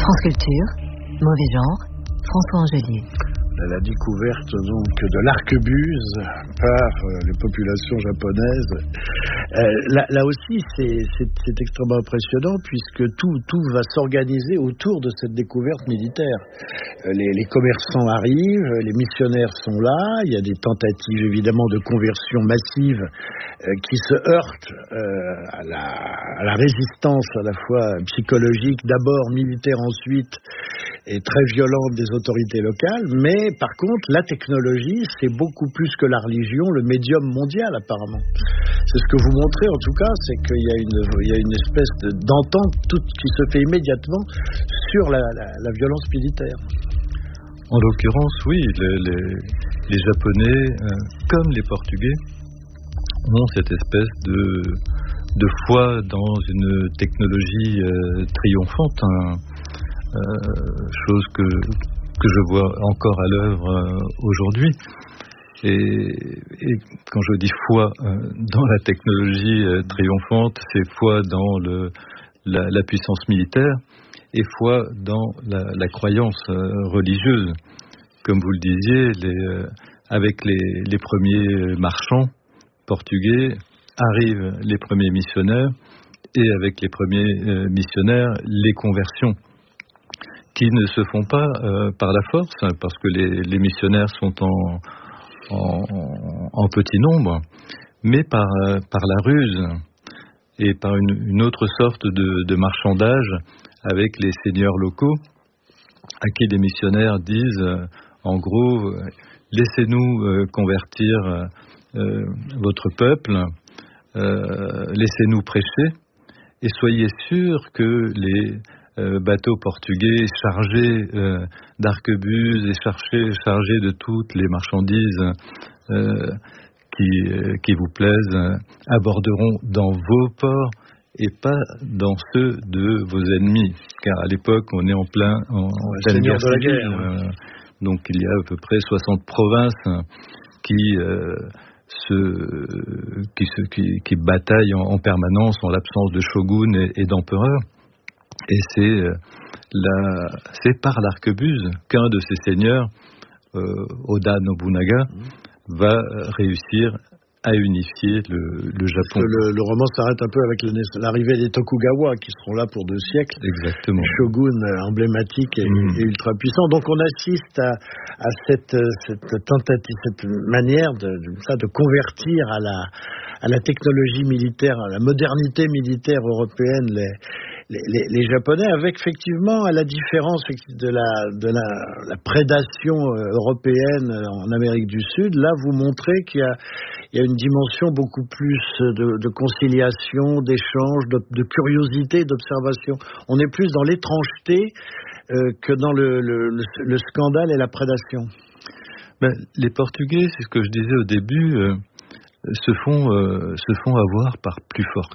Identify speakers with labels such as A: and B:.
A: France Culture, Mauvais Genre, François Angelier.
B: La découverte donc de l'arquebuse par les populations japonaises. Là aussi, c'est extrêmement impressionnant puisque tout va s'organiser autour de cette découverte militaire. Les commerçants arrivent, les missionnaires sont là, il y a des tentatives évidemment de conversion massive qui se heurtent à la résistance à la fois psychologique, d'abord militaire ensuite, et très violente des autorités locales, mais par contre, la technologie, c'est beaucoup plus que la religion, le médium mondial apparemment. C'est ce que vous montrez en tout cas, c'est qu'il y a une espèce d'entente toute qui se fait immédiatement sur la violence militaire.
C: En l'occurrence, oui, les Japonais, comme les Portugais, ont cette espèce de foi dans une technologie triomphante, chose que je vois encore à l'œuvre aujourd'hui. Et quand je dis foi dans la technologie triomphante, c'est foi dans la puissance militaire et foi dans la croyance religieuse. Comme vous le disiez, avec les premiers marchands portugais arrivent les premiers missionnaires et avec les premiers missionnaires, les conversions, qui ne se font pas par la force, parce que les missionnaires sont en petit nombre, mais par la ruse et par une autre sorte de marchandage avec les seigneurs locaux, à qui les missionnaires disent, en gros, laissez-nous convertir votre peuple, laissez-nous prêcher, et soyez sûrs que les bateaux portugais chargés d'arquebuses et chargés de toutes les marchandises qui vous plaisent aborderont dans vos ports et pas dans ceux de vos ennemis, car à l'époque on est en pleine guerre civile, donc il y a à peu près 60 provinces qui bataillent en permanence en l'absence de shogun et d'empereur. Et c'est par l'arquebuse qu'un de ces seigneurs, Oda Nobunaga, va réussir à unifier le Japon.
B: Le roman s'arrête un peu avec l'arrivée des Tokugawa qui seront là pour 2 siècles.
C: Exactement.
B: Shogun emblématique et ultra puissant. Donc on assiste à cette tentative, cette manière de convertir à la technologie militaire, à la modernité militaire européenne les Japonais, avec effectivement, à la différence de la prédation européenne en Amérique du Sud, là vous montrez qu'il y a une dimension beaucoup plus de conciliation, d'échange, de curiosité, d'observation. On est plus dans l'étrangeté que dans le scandale et la prédation.
C: Les Portugais, c'est ce que je disais au début, se font avoir par plus fort